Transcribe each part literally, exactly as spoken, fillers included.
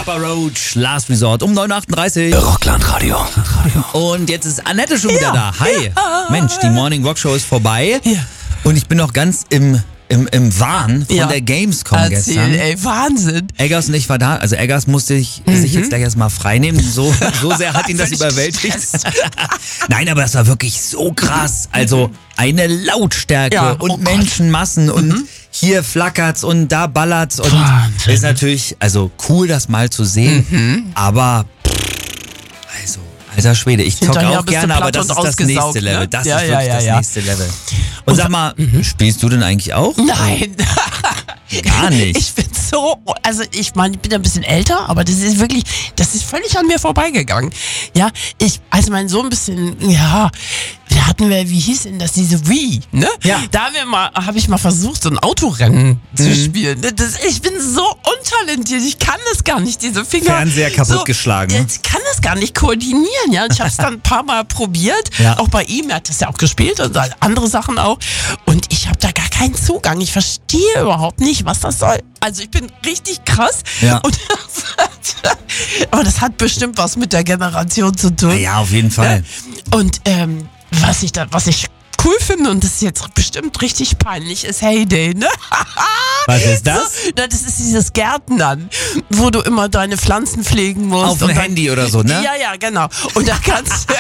Papa Roach, Last Resort um neun Uhr achtunddreißig. Rockland Radio. Und jetzt ist Annette schon wieder Ja. da. Hi. Ja. Mensch, die Morning Rock Show ist vorbei. Ja. Und ich bin noch ganz im, im, im Wahn von Ja. der Gamescom Erzähl, gestern. ey, Wahnsinn. Eggers und ich war da. Also Eggers musste ich, Mhm. sich jetzt gleich erstmal freinehmen. So, so sehr hat ihn das Völlig überwältigt. gestresst. Nein, aber das war wirklich so krass. Also eine Lautstärke Ja, und oh Gott. Menschenmassen und hier flackert's und da ballert's. Und Wahnsinn. ist natürlich also cool, das mal zu sehen. Mhm. Aber also, alter Schwede, ich zocke Hinterher auch bist du gerne, aber platt das und ist das ausgesaugt, nächste Level. ne? Das Ja, ist ja, wirklich ja, das ja. nächste Level. Und sag mal, spielst du denn eigentlich auch? Nein. Gar nicht. Ich bin so, also ich meine, ich bin ja ein bisschen älter, aber das ist wirklich, das ist völlig an mir vorbeigegangen. Ja, ich, als mein Sohn ein bisschen, ja, da hatten wir, wie hieß denn das, diese Wii, ne? Ja. Da haben wir mal, habe ich mal versucht, so ein Autorennen zu Mhm. spielen. Das, ich bin so untalentiert, ich kann das gar nicht, diese Finger. Fernseher kaputtgeschlagen, ne? Ich kann das gar nicht koordinieren, ja. Ich habe es dann ein paar Mal probiert, Ja. auch bei ihm, er hat das ja auch gespielt und andere Sachen auch. Und ich habe da gar keinen Zugang. Ich verstehe überhaupt nicht, was das soll. Also ich bin richtig krass. Ja. Und das hat, aber das hat bestimmt was mit der Generation zu tun. Ja, auf jeden Fall. Und ähm, was ich da, was ich cool finde, und das ist jetzt bestimmt richtig peinlich, ist Heyday, ne? Was ist das? So, na, das ist dieses Gärtnern, wo du immer deine Pflanzen pflegen musst. Auf dem und dann- Handy oder so, ne? Ja, ja, genau. Und da kannst du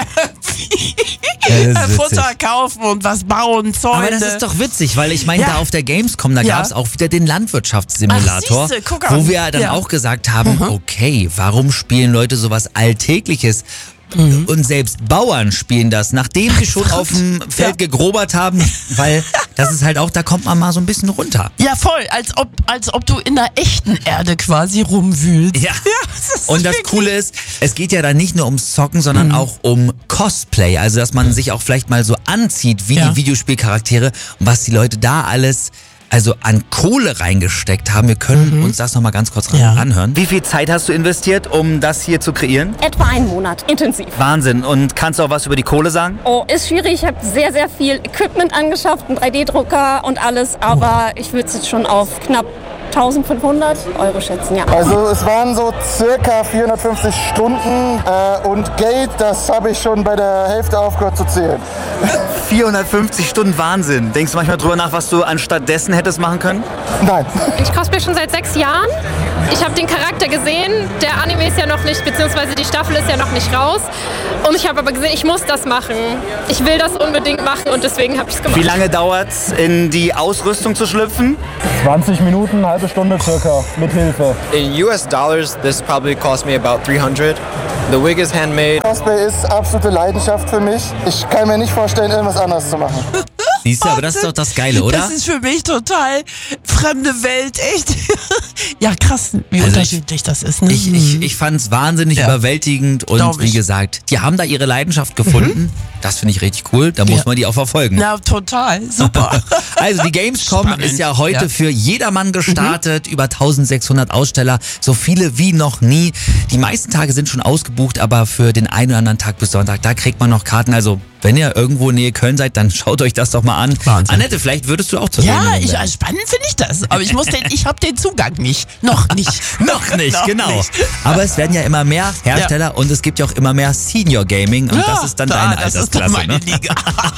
Ja, irgendwie das ist Futter witzig. kaufen und was bauen, Zäune. Aber das ist doch witzig, weil ich meine, Ja. da auf der Gamescom, da Ja. gab es auch wieder den Landwirtschaftssimulator, Ach, siehste, guck an. wo wir dann Ja. auch gesagt haben, okay, warum spielen Leute sowas Alltägliches? Und selbst Bauern spielen das, nachdem sie schon auf dem Feld Ja. gegrobert haben, weil das ist halt auch, da kommt man mal so ein bisschen runter. Ja, voll, als ob, als ob du in der echten Erde quasi rumwühlst. Ja. das ist Und das wirklich- Coole ist, es geht ja dann nicht nur ums Zocken, sondern auch um Cosplay. Also, dass man sich auch vielleicht mal so anzieht wie Ja. die Videospielcharaktere und was die Leute da alles also an Kohle reingesteckt haben. Wir können uns das nochmal ganz kurz ran Ja. anhören. Wie viel Zeit hast du investiert, um das hier zu kreieren? Etwa einen Monat, intensiv. Wahnsinn. Und kannst du auch was über die Kohle sagen? Oh, ist schwierig. Ich habe sehr, sehr viel Equipment angeschafft, einen drei D Drucker und alles. Aber ich würde es jetzt schon auf knapp eintausendfünfhundert Euro schätzen, ja. Also es waren so circa vierhundertfünfzig Stunden äh, und Geld, das habe ich schon bei der Hälfte aufgehört zu zählen. vierhundertfünfzig Stunden Wahnsinn. Denkst du manchmal drüber nach, was du anstattdessen hättest machen können? Nein. Ich cosplay schon seit sechs Jahren. Ich habe den Charakter gesehen. Der Anime ist ja noch nicht, beziehungsweise die Staffel ist ja noch nicht raus. Und ich habe aber gesehen, ich muss das machen. Ich will das unbedingt machen und deswegen habe ich es gemacht. Wie lange dauert's, in die Ausrüstung zu schlüpfen? zwanzig Minuten, halbe Stunde circa, mit Hilfe. In U S dollars, this probably cost me about three hundred. The wig is handmade. Cosplay ist absolute Leidenschaft für mich. Ich kann mir nicht vorstellen, irgendwas anderes zu machen. Siehst du, aber das ist doch das Geile, oder? Das ist für mich total fremde Welt, echt. Ja, krass, wie Also unterschiedlich das ist. Ne? Ich, ich, ich fand es wahnsinnig Ja. überwältigend und Glaub wie ich. gesagt, die haben da ihre Leidenschaft gefunden. Das finde ich richtig cool, da muss Ja. man die auch verfolgen. Na, total, super. Also die Gamescom Spannend. ist ja heute Ja. für jedermann gestartet, über eintausendsechshundert Aussteller, so viele wie noch nie. Die meisten Tage sind schon ausgebucht, aber für den einen oder anderen Tag bis Sonntag, da kriegt man noch Karten. Also wenn ihr irgendwo in Nähe Köln seid, dann schaut euch das doch mal an. Wahnsinn. Annette, vielleicht würdest du auch zur Ja, Sendung ich, werden. also spannend finde ich das. Aber ich muss den, ich habe den Zugang nicht. Noch nicht. Noch nicht, Noch genau. nicht. Aber es werden ja immer mehr Hersteller und es gibt ja auch immer mehr Senior Gaming und Ja, das ist dann da, deine das ist dann Altersklasse. meine Ne? Liga.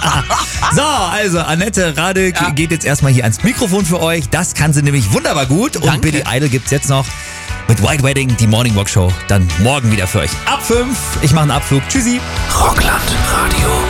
So, also Annette Radek Ja. geht jetzt erstmal hier ans Mikrofon für euch. Das kann sie nämlich wunderbar gut. Und Danke. Billy Idol gibt's jetzt noch mit White Wedding, die Morning Walk Show. Dann morgen wieder für euch. Ab fünf. Ich mache einen Abflug. Tschüssi. Rockland Radio.